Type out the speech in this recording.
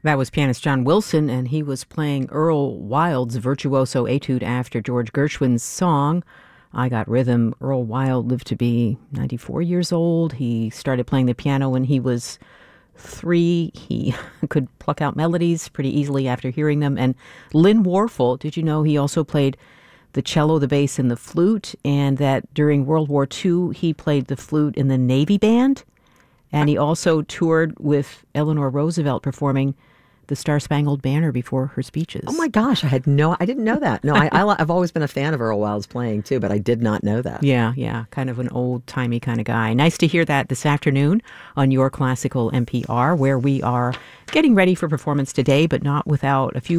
That was pianist John Wilson, and he was playing Earl Wild's Virtuoso Etude after George Gershwin's song, I Got Rhythm. Earl Wild lived to be 94 years old. He started playing the piano when he was 3. He could pluck out melodies pretty easily after hearing them. And Lynn Warfel, did you know he also played the cello, the bass, and the flute, and that during World War II, he played the flute in the Navy Band? And he also toured with Eleanor Roosevelt performing the Star-Spangled Banner before her speeches. Oh my gosh, I didn't know that. No, I've always been a fan of Earl Wild's playing too, but I did not know that. Yeah, kind of an old-timey kind of guy. Nice to hear that this afternoon on Your Classical NPR, where we are getting ready for performance today, but not without a few